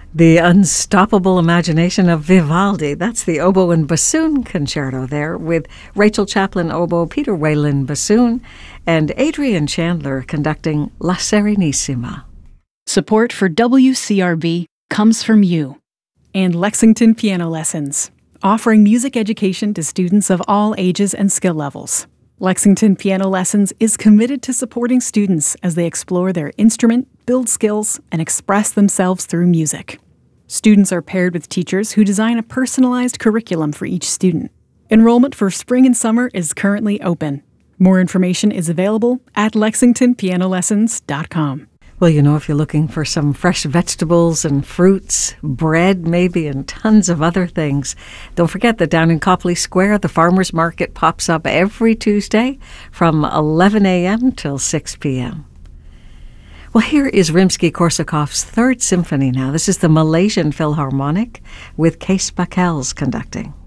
The unstoppable imagination of Vivaldi. That's the oboe and bassoon concerto there with Rachel Chaplin oboe, Peter Whalen bassoon, and Adrian Chandler conducting La Serenissima. Support for WCRB comes from you. And Lexington Piano Lessons, offering music education to students of all ages and skill levels. Lexington Piano Lessons is committed to supporting students as they explore their instrument, build skills, and express themselves through music. Students are paired with teachers who design a personalized curriculum for each student. Enrollment for spring and summer is currently open. More information is available at lexingtonpianolessons.com. Well, if you're looking for some fresh vegetables and fruits, bread maybe, and tons of other things, don't forget that down in Copley Square, the farmers market pops up every Tuesday from 11 a.m. till 6 p.m. Well, here is Rimsky-Korsakov's Third Symphony now. This is the Malaysian Philharmonic with Kees Bakels conducting.